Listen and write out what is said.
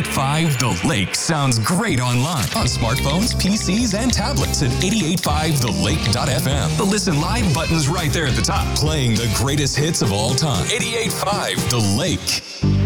88.5 The Lake sounds great online on smartphones, PCs, and tablets at 88.5thelake.fm. The Listen Live button's right there at the top, playing the greatest hits of all time. 88.5 The Lake.